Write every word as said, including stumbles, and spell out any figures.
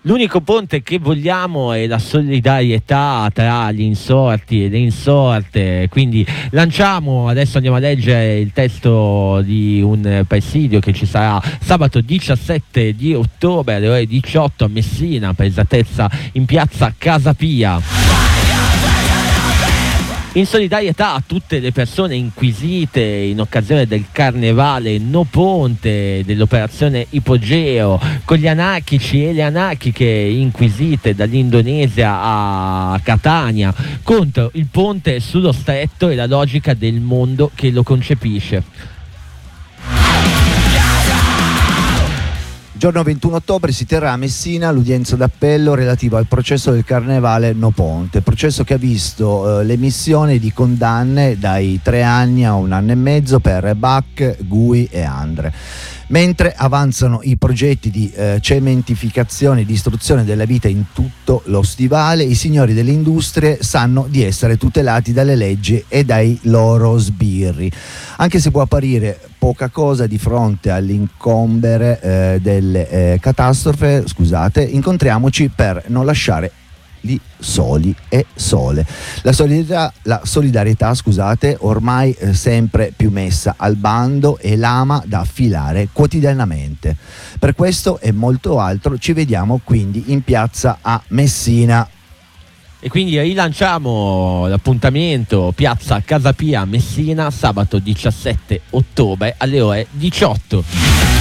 L'unico ponte che vogliamo è la solidarietà tra gli insorti e le insorte, quindi lanciamo, adesso andiamo a leggere il testo di un presidio che ci sarà sabato diciassette di ottobre alle ore diciotto a Messina, per esattezza in piazza Casapia. In solidarietà a tutte le persone inquisite in occasione del carnevale No Ponte, dell'operazione Ipogeo, con gli anarchici e le anarchiche inquisite dall'Indonesia a Catania, contro il ponte sullo stretto e la logica del mondo che lo concepisce. Giorno ventuno ottobre si terrà a Messina l'udienza d'appello relativa al processo del carnevale No Ponte, processo che ha visto eh, l'emissione di condanne dai tre anni a un anno e mezzo per Bach, Gui e Andre. Mentre avanzano i progetti di eh, cementificazione e distruzione della vita in tutto lo stivale, i signori delle industrie sanno di essere tutelati dalle leggi e dai loro sbirri. Anche se può apparire poca cosa di fronte all'incombere eh, delle eh, catastrofe, scusate, incontriamoci per non lasciare li soli e sole. La solidarietà, la solidarietà scusate, ormai eh, sempre più messa al bando e lama da affilare quotidianamente. Per questo e molto altro ci vediamo quindi in piazza a Messina. E quindi rilanciamo l'appuntamento piazza Casapia a Messina sabato diciassette ottobre alle ore diciotto.